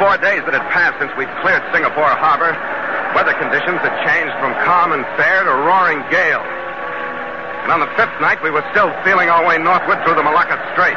4 days that had passed since we'd cleared Singapore Harbor, weather conditions had changed from calm and fair to roaring gales. And on the 5th night, we were still feeling our way northward through the Malacca Strait.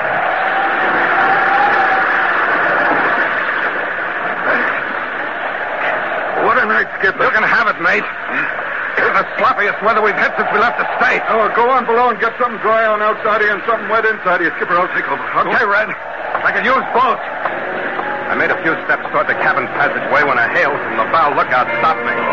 What a night, Skipper. You can have it, mate. It was the sloppiest weather we've had since we left the States. Oh, go on below and get something dry on outside here and something wet inside here. Skipper, I'll take over. Okay, Red. I can use both. I made a few steps toward the cabin passageway when a hail from the bow lookout stopped me.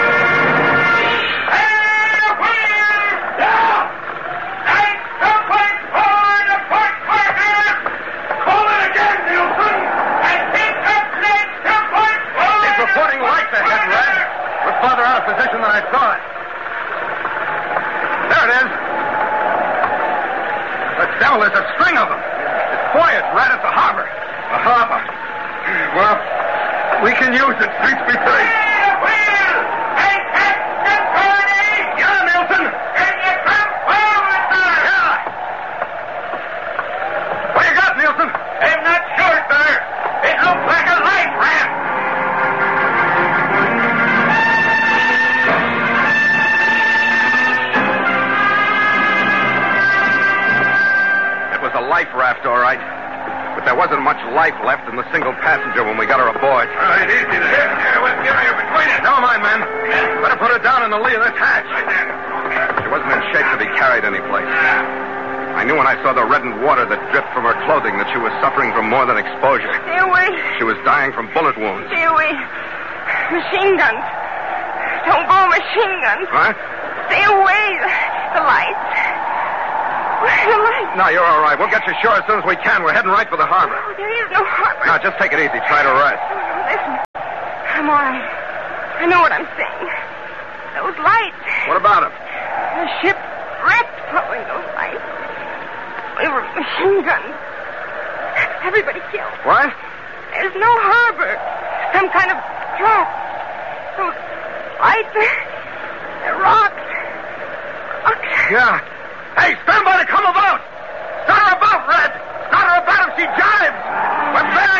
Farther out of position than I thought. There it is. The devil, there's a string of them. It's buoyant right at the harbor. The harbor. Well, we can use it. Streets be free. Yeah, Nelson. Can you come forward, sir? Yeah. What you got, Nelson? I'm not sure, sir. It looks like a life raft. Life raft, all right. But there wasn't much life left in the single passenger when we got her aboard. All right, easy there. Here, what's the area between us? Never mind, man. Better put her down in the lee of this hatch. Right there. She wasn't in shape to be carried anyplace. I knew when I saw the reddened water that dripped from her clothing that she was suffering from more than exposure. Stay away. She was dying from bullet wounds. Stay away. Machine guns. Don't go machine guns. What? Stay away. The lights. Where's the lights? No, you're all right. We'll get you ashore as soon as we can. We're heading right for the harbor. Oh, there is no harbor. Now, just take it easy. Try to rest. Oh, no, listen. I'm all right. I know what I'm saying. Those lights. What about them? The ship wrecked following those lights. We were machine guns. Everybody killed. What? There's no harbor. Some kind of trap. Those lights. They're rocks. Rocks. Yeah. Hey, stand by to come about! Start her about, Red! Start her about if she jives! We're bearing